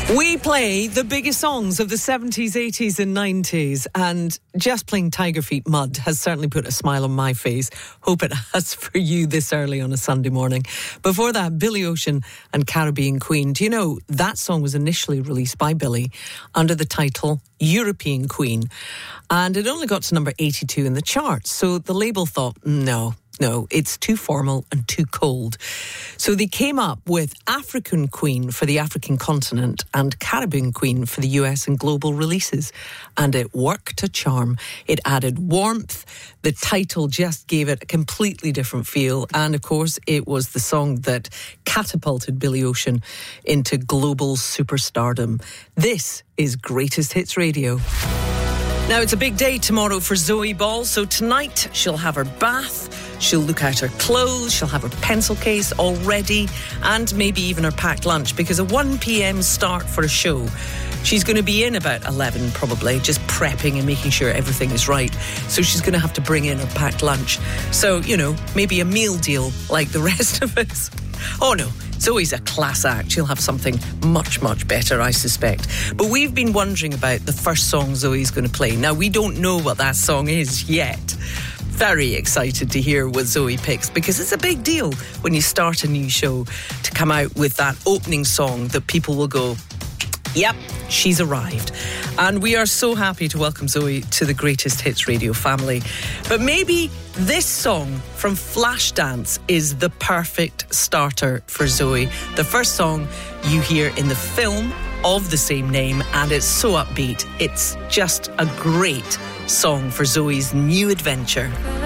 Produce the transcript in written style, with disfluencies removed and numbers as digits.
We play the biggest songs of the 70s, 80s and 90s, and just playing Tiger Feet Mud has certainly put a smile on my face. Hope it has for you this early on a Sunday morning. Before that, Billy Ocean and Caribbean Queen. Do you know that song was initially released by Billy under the title European Queen, and it only got to number 82 in the charts, so the label thought, no, it's too formal and too cold. So they came up with African Queen for the African continent and Caribbean Queen for the US and global releases. And it worked a charm. It added warmth. The title just gave it a completely different feel. And of course, it was the song that catapulted Billy Ocean into global superstardom. This is Greatest Hits Radio. Now, it's a big day tomorrow for Zoe Ball, so tonight she'll have her bath, she'll look at her clothes, she'll have her pencil case all ready, and maybe even her packed lunch, because a 1 p.m. start for a show. She's going to be in about 11 probably, just prepping and making sure everything is right. So she's going to have to bring in her packed lunch. So, maybe a meal deal like the rest of us. Oh no, Zoe's a class act. She'll have something much, much better, I suspect. But we've been wondering about the first song Zoe's going to play. Now, we don't know what that song is yet. Very excited to hear what Zoe picks, because it's a big deal when you start a new show to come out with that opening song that people will go, yep, she's arrived. And we are so happy to welcome Zoe to the Greatest Hits Radio family. But maybe this song from Flashdance is the perfect starter for Zoe. The first song you hear in the film of the same name, and it's so upbeat. It's just a great song for Zoe's new adventure.